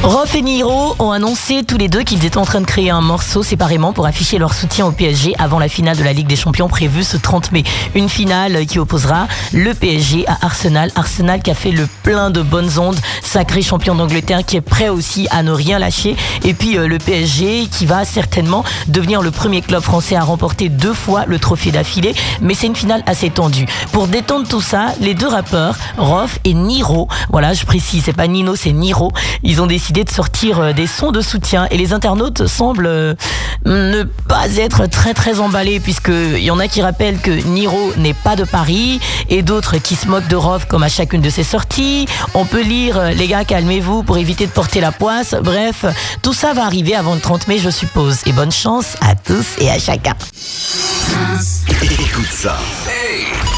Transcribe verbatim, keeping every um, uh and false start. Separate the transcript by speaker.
Speaker 1: Rof et Niro ont annoncé tous les deux qu'ils étaient en train de créer un morceau séparément pour afficher leur soutien au P S G avant la finale de la Ligue des Champions prévue ce trente mai. Une finale qui opposera le P S G à Arsenal. Arsenal qui a fait le plein de bonnes ondes, sacré champion d'Angleterre qui est prêt aussi à ne rien lâcher. Et puis euh, le P S G qui va certainement devenir le premier club français à remporter deux fois le trophée d'affilée. Mais c'est une finale assez tendue. Pour détendre tout ça, les deux rappeurs, Rof et Niro, voilà je précise, c'est pas Nino, c'est Niro, ils ont décidé de sortir des sons de soutien et les internautes semblent ne pas être très très emballés puisqu'il y en a qui rappellent que Niro n'est pas de Paris et d'autres qui se moquent de Rof comme à chacune de ses sorties. On peut lire « Les gars, calmez-vous pour éviter de porter la poisse ». Bref, tout ça va arriver avant le trente mai, je suppose. Et bonne chance à tous et à chacun.
Speaker 2: Écoute ça. Hey.